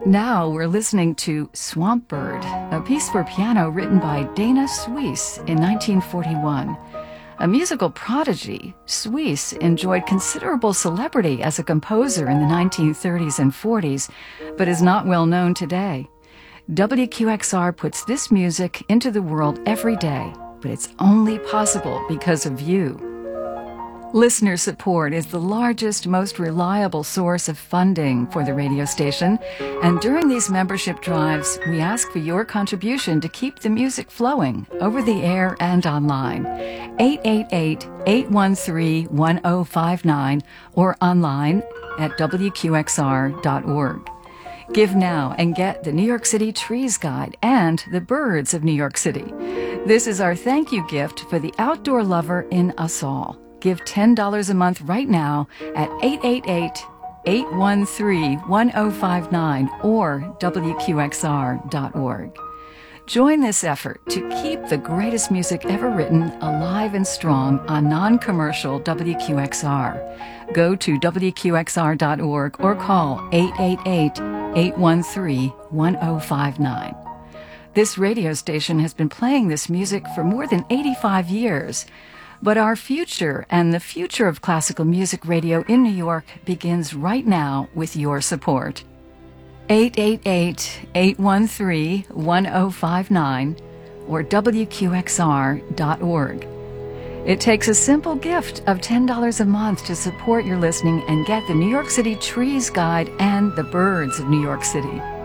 Now we're listening to Swamp Bird, a piece for piano written by Dana Suisse in 1941. A musical prodigy, Suisse enjoyed considerable celebrity as a composer in the 1930s and 40s, but is not well known today. WQXR puts this music into the world every day, but it's only possible because of you. Listener support is the largest, most reliable source of funding for the radio station, and during these membership drives, we ask for your contribution to keep the music flowing over the air and online. 888-813-1059 or online at WQXR.org. Give now and get the New York City Trees Guide and the Birds of New York City. This is our thank you gift for the outdoor lover in us all. Give $10 a month right now at 888-813-1059 or WQXR.org. Join this effort to keep the greatest music ever written alive and strong on non-commercial WQXR. Go to WQXR.org or call 888-813-1059. This radio station has been playing this music for more than 85 years. But our future and the future of classical music radio in New York begins right now with your support. 888-813-1059 or WQXR.org. It takes a simple gift of $10 a month to support your listening and get the New York City Trees Guide and the Birds of New York City.